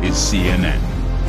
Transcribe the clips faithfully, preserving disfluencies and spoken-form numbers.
is C N N.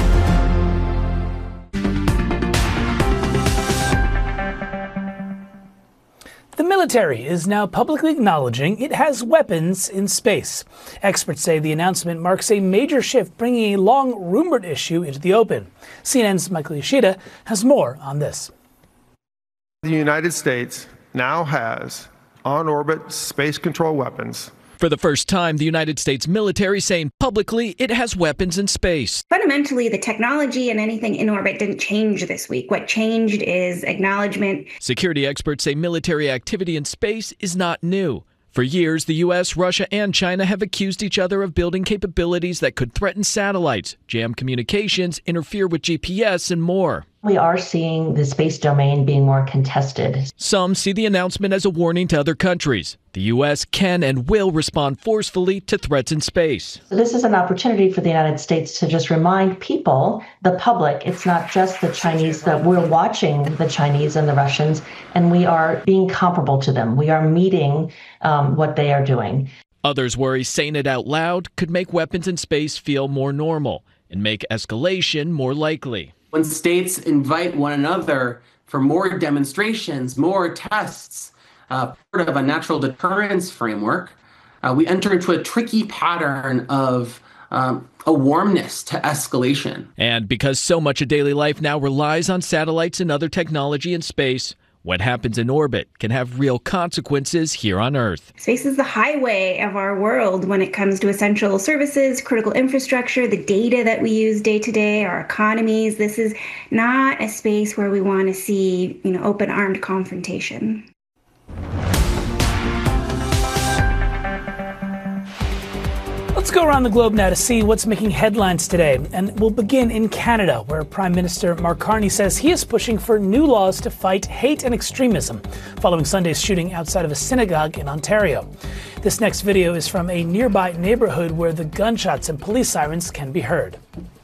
The military is now publicly acknowledging it has weapons in space. Experts say the announcement marks a major shift, bringing a long-rumored issue into the open. C N N's Michael Yoshida has more on this. The United States now has on-orbit space control weapons. For the first time, the United States military saying publicly it has weapons in space. Fundamentally, the technology and anything in orbit didn't change this week. What changed is acknowledgement. Security experts say military activity in space is not new. For years, the U S, Russia, and China have accused each other of building capabilities that could threaten satellites, jam communications, interfere with G P S, and more. We are seeing the space domain being more contested. Some see the announcement as a warning to other countries. The U S can and will respond forcefully to threats in space. This is an opportunity for the United States to just remind people, the public, it's not just the Chinese, that we're watching the Chinese and the Russians, and we are being comparable to them. We are meeting um, what they are doing. Others worry saying it out loud could make weapons in space feel more normal and make escalation more likely. When states invite one another for more demonstrations, more tests, uh, part of a natural deterrence framework, uh, we enter into a tricky pattern of um, a warmness to escalation. And because so much of daily life now relies on satellites and other technology in space, what happens in orbit can have real consequences here on Earth. Space is the highway of our world when it comes to essential services, critical infrastructure, the data that we use day to day, our economies. This is not a space where we want to see, you know, open-armed confrontation. Let's go around the globe now to see what's making headlines today. And we'll begin in Canada, where Prime Minister Mark Carney says he is pushing for new laws to fight hate and extremism following Sunday's shooting outside of a synagogue in Ontario. This next video is from a nearby neighborhood where the gunshots and police sirens can be heard.